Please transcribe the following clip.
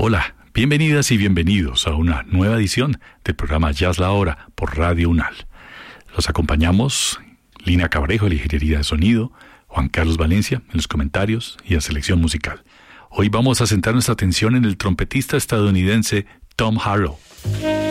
Hola, bienvenidas y bienvenidos a una nueva edición del programa Jazz La Hora por Radio UNAL. Los acompañamos Lina Cabrejo, la ingeniería de sonido, Juan Carlos Valencia en los comentarios y en selección musical. Hoy vamos a centrar nuestra atención en el trompetista estadounidense Tom Harrell.